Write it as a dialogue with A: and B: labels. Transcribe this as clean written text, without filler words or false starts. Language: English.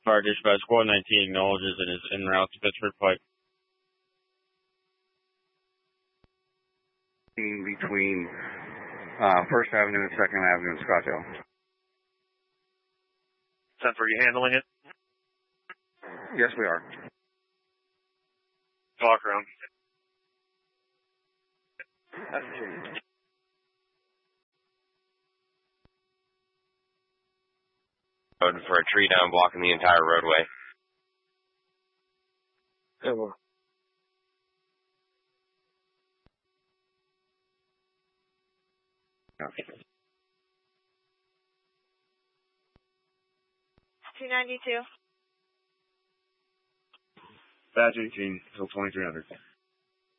A: Fire Dispatch Squad 19 acknowledges it is en route to Pittsburgh Pike.
B: Between 1st Avenue and 2nd Avenue in Scottsdale.
C: 10 for you handling it?
B: Yes, we are.
C: Talk around.
D: For a tree down blocking the entire roadway.
B: Okay.
E: 292.
B: Badge 18 till 2300.